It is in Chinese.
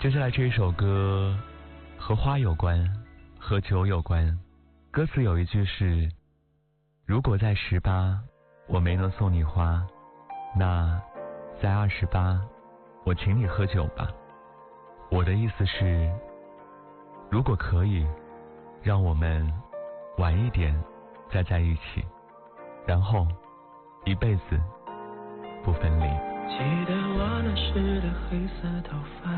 接下来这一首歌和花有关，和酒有关。歌词有一句是：如果在18我没能送你花，那在28我请你喝酒吧。我的意思是，如果可以，让我们晚一点再在一起，然后一辈子不分离。 记得我那时的黑色头发，